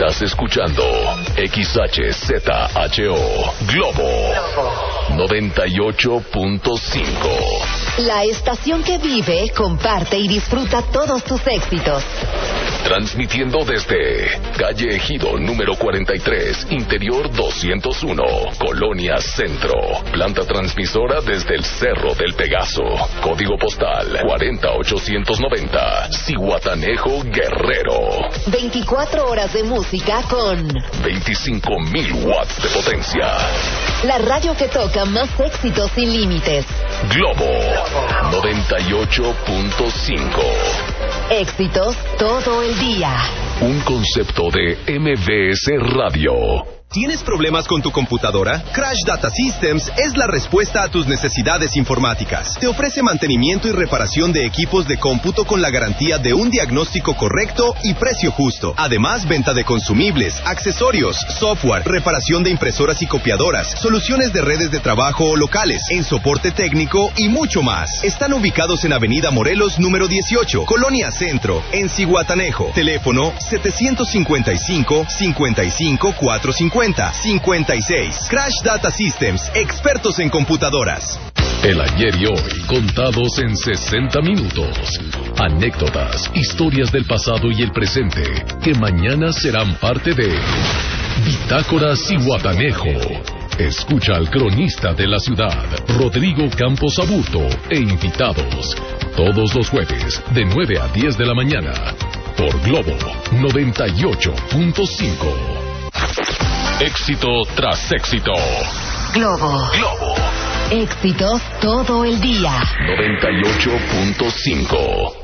Estás escuchando XHZHO Globo 98.5. La estación que vive, comparte y disfruta todos tus éxitos. Transmitiendo desde calle Ejido número 43, interior 201, Colonia Centro. Planta transmisora desde el Cerro del Pegaso. Código postal 40890, Zihuatanejo, Guerrero. 24 horas de música con 25,000 watts de potencia. La radio que toca más éxitos sin límites. Globo 98.5. Éxitos todo el día. Un concepto de MBS Radio. ¿Tienes problemas con tu computadora? Crash Data Systems es la respuesta a tus necesidades informáticas. Te ofrece mantenimiento y reparación de equipos de cómputo con la garantía de un diagnóstico correcto y precio justo. Además, venta de consumibles, accesorios, software, reparación de impresoras y copiadoras, soluciones de redes de trabajo o locales, en soporte técnico y mucho más. Están ubicados en Avenida Morelos, número 18, Colonia Centro, en Zihuatanejo. Teléfono 755-55-450. 56. Crash Data Systems, expertos en computadoras. El ayer y hoy, contados en 60 minutos. Anécdotas, historias del pasado y el presente, que mañana serán parte de Bitácora Zihuatanejo. Escucha al cronista de la ciudad, Rodrigo Campos Aburto, e invitados. Todos los jueves, de 9 a 10 de la mañana, por Globo 98.5. Éxito tras éxito. Globo. Éxitos todo el día. 98.5.